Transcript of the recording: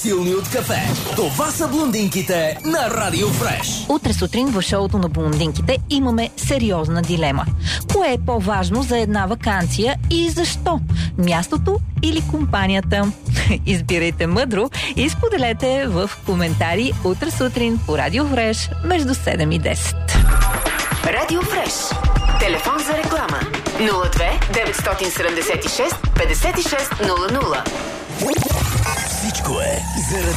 по-силни от кафе. Това са блондинките на Радио Фреш. Утре сутрин в шоуто на блондинките имаме сериозна дилема. Кое е по-важно за една ваканция и защо? Мястото или компанията? Избирайте мъдро и споделете в коментари утре сутрин по Радио Фреш между 7 и 10. Радио Фреш. Телефон за реклама 02 976 5600. Всичко е заради